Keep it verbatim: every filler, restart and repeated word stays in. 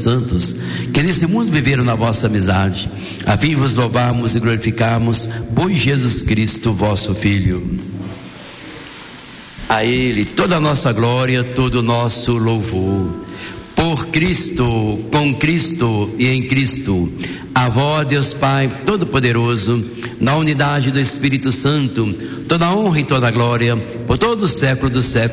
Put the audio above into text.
santos que nesse mundo viveram na vossa amizade, a fim de vos louvarmos e glorificarmos por Jesus Cristo, vosso Filho. A Ele toda a nossa glória, todo o nosso louvor. Por Cristo, com Cristo e em Cristo, a vós, Deus Pai Todo-Poderoso, na unidade do Espírito Santo, toda a honra e toda a glória, por todo o século dos séculos.